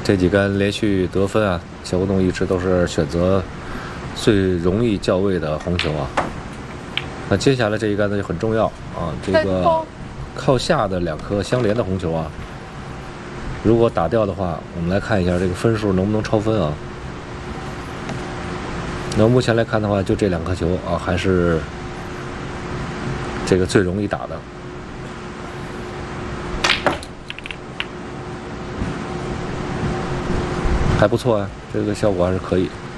这几杆连续得分啊，小古董一直都是选择最容易校位的红球啊。那接下来这一杆呢就很重要啊，这个靠下的2颗相连的红球啊，如果打掉的话，我们来看一下这个分数能不能超分啊。那目前来看的话，就这2颗球啊，还是这个最容易打的。 还不错啊，这个效果还是可以。